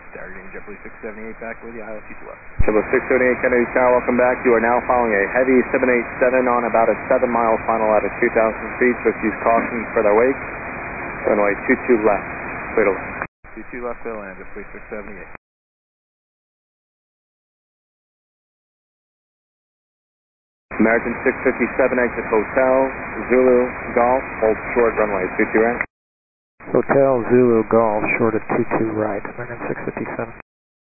Starting JetBlue 678 back with you, ILS 2 left. JetBlue 678 Kennedy Tower, welcome back. You are now following a heavy 787 on about a 7-mile final out of 2,000 feet, so use caution for their wake. Runway 22 left, clear to land. 22 left, clear to land, JetBlue 678. American 657, exit Hotel, Zulu, Golf, hold short, runway 22 right. Hotel, Zulu, Golf, short at 22 right, American 657.